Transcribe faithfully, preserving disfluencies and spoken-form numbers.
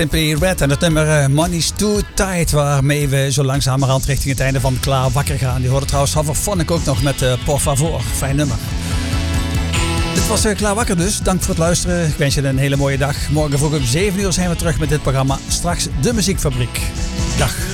Simply Red en het nummer uh, Money's Too Tight, waarmee we zo langzamerhand richting het einde van Klaar Wakker gaan. Die hoorde trouwens Haverphonic ook nog met uh, Por Favor. Fijn nummer. Dit was uh, Klaar Wakker dus. Dank voor het luisteren. Ik wens je een hele mooie dag. Morgen vroeg om zeven uur zijn we terug met dit programma. Straks de Muziekfabriek. Dag.